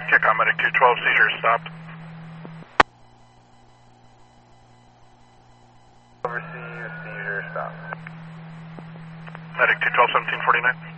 Kickoff, medic 212, seizure stopped. Oversee, seizure stopped. Medic 212, 1749.